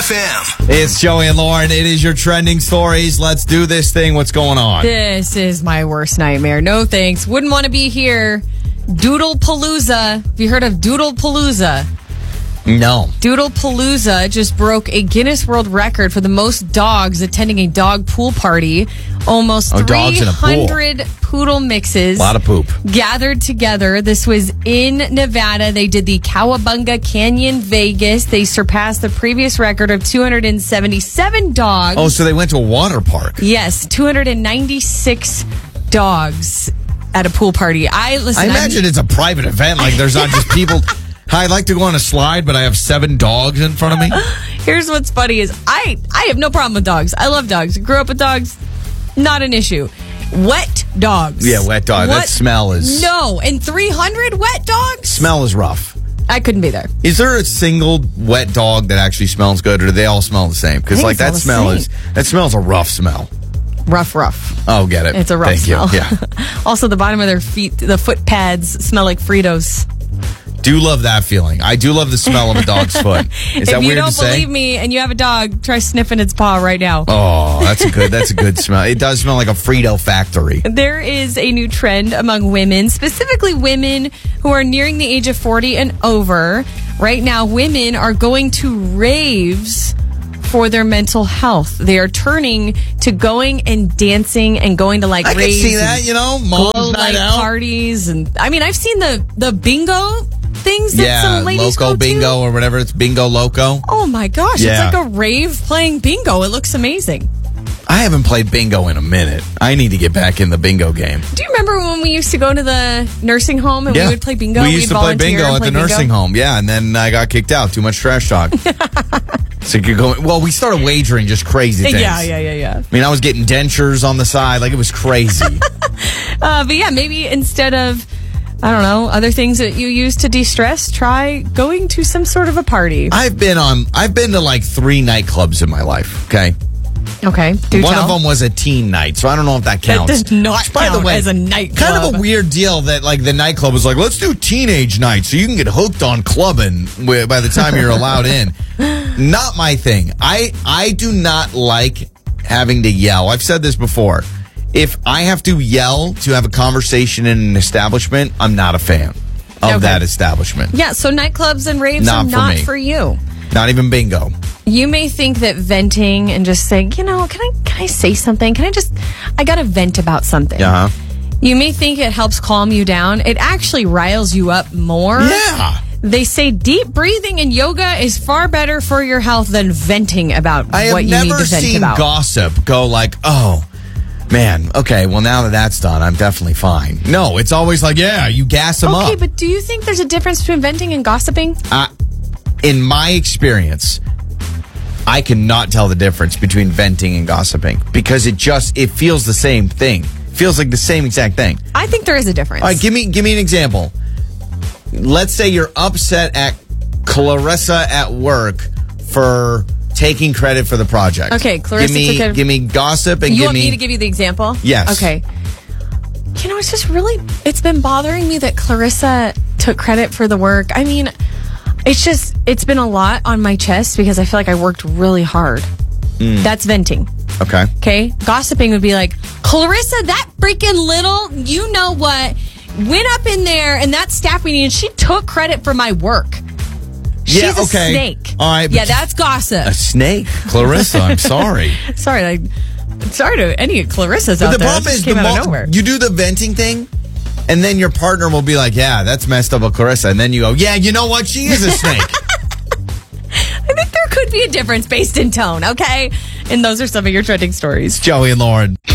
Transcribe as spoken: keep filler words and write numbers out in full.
F M. It's Joey and Lauren. It is your trending stories. Let's do this thing. What's going on? This is my worst nightmare. No thanks. Wouldn't want to be here. Doodle Palooza. Have you heard of Doodle Palooza? No. Doodle Palooza just broke a Guinness World Record for the most dogs attending a dog pool party. Almost Oh, dogs three in a pool. hundred poodle mixes. A lot of poop. Gathered together. This was in Nevada. They did the Cowabunga Canyon, Vegas. They surpassed the previous record of two hundred seventy-seven dogs. Oh, so they went to a water park. Yes, two hundred ninety-six dogs at a pool party. I listen. I imagine I'm, it's a private event. Like, there's not just people. Hi, I'd like to go on a slide, but I have seven dogs in front of me. Here's what's funny is I, I have no problem with dogs. I love dogs. Grew up with dogs. Not an issue. Wet dogs. Yeah, wet dog. That smell is... No. And three hundred wet dogs? Smell is rough. I couldn't be there. Is there a single wet dog that actually smells good, or do they all smell the same? Because, like, that smell is... That smells a rough smell. Rough, rough. Oh, get it. It's a rough Thank smell. You. Yeah. Also, the bottom of their feet, the foot pads smell like Fritos. Do love that feeling. I do love the smell of a dog's foot. Is if that you weird don't to say? believe me and you have a dog, try sniffing its paw right now. Oh, that's a good. That's a good smell. It does smell like a Frito factory. There is a new trend among women, specifically women who are nearing the age of forty and over. Right now, women are going to raves for their mental health. They are turning to going and dancing and going to like I raves. can see that, you know, mom's glow night light out. parties, and I mean, I've seen the the bingo things that Yeah, some ladies Loco go Bingo to. or whatever. It's Bingo Loco. Oh my gosh, Yeah. it's like a rave playing bingo. It looks amazing. I haven't played bingo in a minute. I need to get back in the bingo game. Do you remember when we used to go to the nursing home and Yeah. we would play bingo? We used We'd to play volunteer bingo and at play the nursing bingo? home. Yeah, and then I got kicked out. Too much trash talk. So you're going. Well, we started wagering just crazy things. Yeah, yeah, yeah, yeah. I mean, I was getting dentures on the side. Like, it was crazy. Uh, but yeah, maybe instead of, I don't know, other things that you use to de-stress, try going to some sort of a party. I've been on. I've been to like three nightclubs in my life. Okay. Okay, do One tell. of them was a teen night, so I don't know if that That counts. does not By count the way, as a nightclub. Kind of a weird deal that like the nightclub was like, let's do teenage night so you can get hooked on clubbing wi- by the time you're allowed in. Not my thing. I I do not like having to yell. I've said this before. If I have to yell to have a conversation in an establishment, I'm not a fan of Okay. that establishment. Yeah, so nightclubs and raves Not are for not me. for you. Not even bingo. You may think that venting and just saying, you know, can I can I say something? Can I just, I got to vent about something. Uh-huh. You may think it helps calm you down. It actually riles you up more. Yeah. They say deep breathing and yoga is far better for your health than venting about I have what you need never to vent seen about. gossip go like, oh, man, okay, well, now that that's done, I'm definitely fine. No, it's always like, yeah, you gas them Okay, up. but do you think there's a difference between venting and gossiping? Uh, in my experience, I cannot tell the difference between venting and gossiping because it just, it feels the same thing. Feels like the same exact thing. I think there is a difference. All right, give me, give me an example. Let's say you're upset at Clarissa at work for taking credit for the project. Okay, Clarissa give me, took credit- Give me gossip and you give want me... me to give you the example? Yes. Okay. You know, it's just really, it's been bothering me that Clarissa took credit for the work. I mean, it's just, it's been a lot on my chest because I feel like I worked really hard. Mm. That's venting. Okay. Okay. Gossiping would be like, Clarissa, that freaking little, you know what, went up in there and that staff meeting and she took credit for my work. She's Yeah, a okay. snake. All right, Yeah, but- that's gossip. A snake? Clarissa, I'm sorry. Sorry, like, sorry to any Clarissas out But the there. problem That is, just came the out of mo- nowhere. you do the venting thing, and then your partner will be like, yeah, that's messed up with Clarissa. And then you go, yeah, you know what? She is a snake. I think there could be a difference based in tone, okay? And those are some of your trending stories. Joey and Lauren.